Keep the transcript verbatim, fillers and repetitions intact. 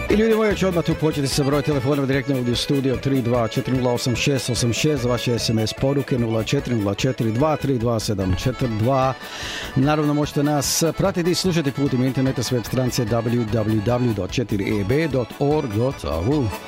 I ljudi moji, ću odmah tu početi sa broj telefona direktno ovdje u studiju tri dva četiri nula osam šest osam šest za vaše es em es poruke nula četiri nula četiri dva tri dva sedam četiri dva. Naravno možete nas pratiti i slušati putem interneta s web stranice w w w dot četiri e b dot org dot a u.